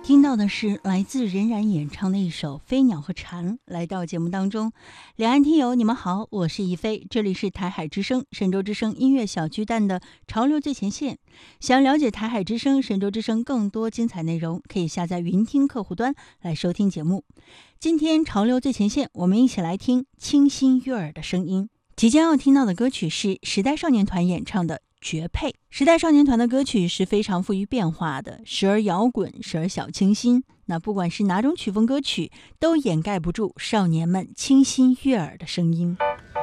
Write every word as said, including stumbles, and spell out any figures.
听到的是来自任然演唱的一首《飞鸟和蝉》。来到节目当中，两岸听友你们好，我是一飞，这里是台海之声神州之声音乐小巨蛋的潮流最前线。想了解台海之声神州之声更多精彩内容，可以下载云听客户端来收听节目。今天潮流最前线，我们一起来听清新悦耳的声音。即将要听到的歌曲是时代少年团演唱的绝配。时代少年团的歌曲是非常富于变化的，时而摇滚，时而小清新。那不管是哪种曲风歌曲，都掩盖不住少年们清新悦耳的声音。